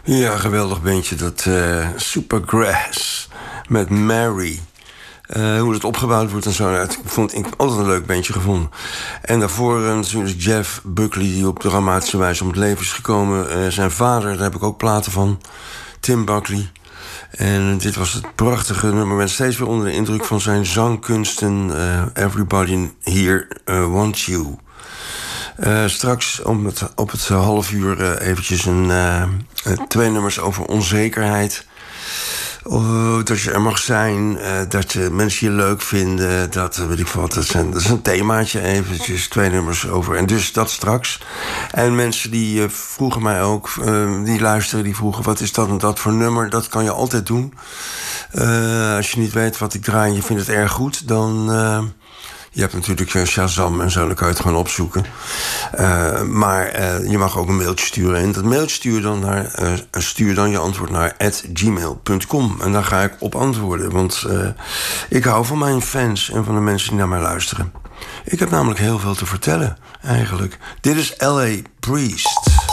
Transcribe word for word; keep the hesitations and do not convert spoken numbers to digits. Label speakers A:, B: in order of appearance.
A: Ja, geweldig bandje, dat uh, Supergrass met Mary. Uh, hoe het opgebouwd wordt en zo. Ik vond ik altijd een leuk bandje gevonden. En daarvoor uh, natuurlijk Jeff Buckley, die op dramatische wijze om het leven is gekomen. Uh, zijn vader, daar heb ik ook platen van. Tim Buckley. En dit was het prachtige nummer. Ik ben steeds weer onder de indruk van zijn zangkunsten. Uh, Everybody Here uh, Wants You. Uh, straks om het, op het half uur uh, eventjes een, uh, twee nummers over onzekerheid. Oh, dat je er mag zijn, uh, dat je mensen je leuk vinden, dat weet ik wat. Dat, zijn, dat is een themaatje eventjes, twee nummers over. En dus dat straks. En mensen die uh, vroegen mij ook, uh, die luisteren, die vroegen... wat is dat en dat voor nummer? Dat kan je altijd doen. Uh, als je niet weet wat ik draai en je vindt het erg goed, dan... Uh, Je hebt natuurlijk Shazam en zo, dan kan je het gewoon opzoeken. Uh, maar uh, je mag ook een mailtje sturen. En dat mailtje stuur dan, naar, uh, stuur dan je antwoord naar at gmail dot com. En daar ga ik op antwoorden. Want uh, ik hou van mijn fans en van de mensen die naar mij luisteren. Ik heb namelijk heel veel te vertellen, eigenlijk. Dit is L A Priest.